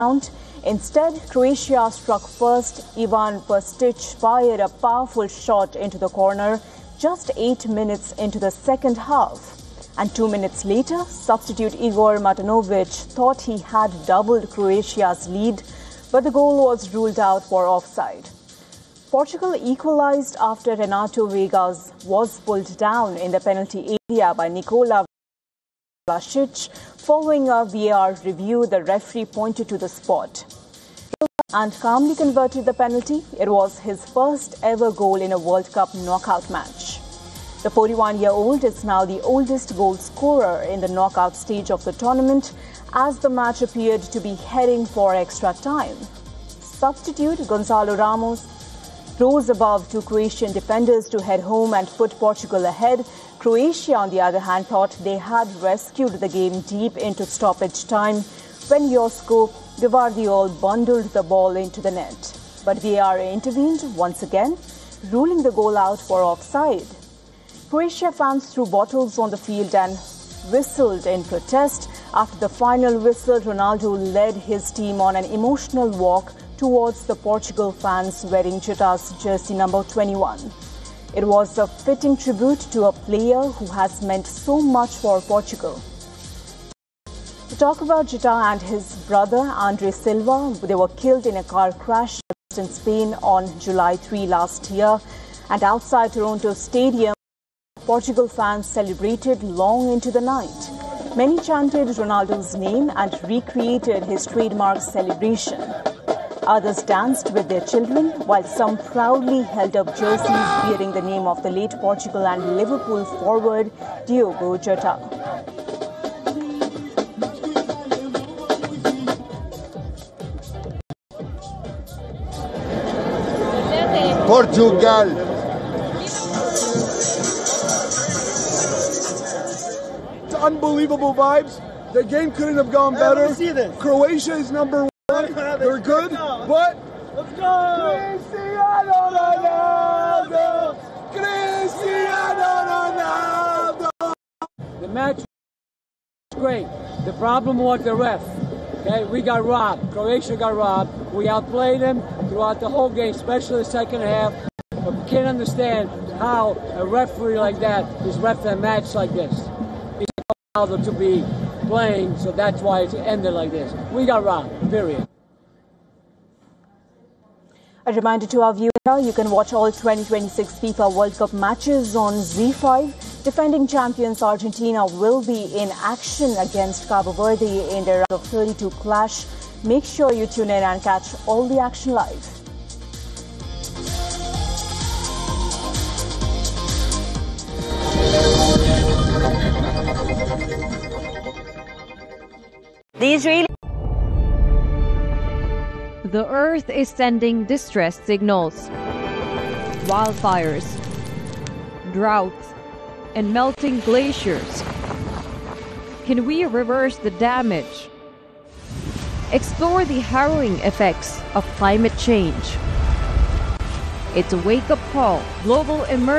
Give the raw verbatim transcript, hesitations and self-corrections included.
Instead, Croatia struck first. Ivan Perisic fired a powerful shot into the corner just eight minutes into the second half. And two minutes later, substitute Igor Matanovic thought he had doubled Croatia's lead, but the goal was ruled out for offside. Portugal equalized after Renato Vegas was pulled down in the penalty area by Nikola Vlasic. Following a V A R review, the referee pointed to the spot and calmly converted the penalty. It was his first ever goal in a World Cup knockout match. The forty-one-year-old is now the oldest goal scorer in the knockout stage of the tournament, as the match appeared to be heading for extra time. Substitute Gonzalo Ramos rose above two Croatian defenders to head home and put Portugal ahead. Croatia, on the other hand, thought they had rescued the game deep into stoppage time when Josko Gvardiol bundled the ball into the net. But V A R intervened once again, ruling the goal out for offside. Croatia fans threw bottles on the field and whistled in protest. After the final whistle, Ronaldo led his team on an emotional walk towards the Portugal fans wearing Jeta's jersey number twenty-one. It was a fitting tribute to a player who has meant so much for Portugal. To talk about Jeta and his brother Andre Silva, they were killed in a car crash in Spain on July third last year, and outside Toronto Stadium, Portugal fans celebrated long into the night. Many chanted Ronaldo's name and recreated his trademark celebration. Others danced with their children, while some proudly held up jerseys bearing the name of the late Portugal and Liverpool forward Diogo Jota. Portugal. Unbelievable vibes. The game couldn't have gone better. Croatia is number one. They're good, but let's go! Cristiano Ronaldo! Cristiano Ronaldo! The match was great. The problem was the ref. Okay, we got robbed. Croatia got robbed. We outplayed them throughout the whole game, especially the second half. But we can't understand how a referee like that is reffing a match like this. To be playing, so that's why it's ended like this. We got robbed, period. A reminder to our viewer, you can watch all twenty twenty-six FIFA World Cup matches on Z five. Defending champions Argentina will be in action against Cabo Verde in their round of thirty-two clash. Make sure you tune in and catch all the action live. The Israeli The Earth is sending distress signals. Wildfires, droughts, and melting glaciers. Can we reverse the damage? Explore the harrowing effects of climate change. It's a wake-up call. Global emergency.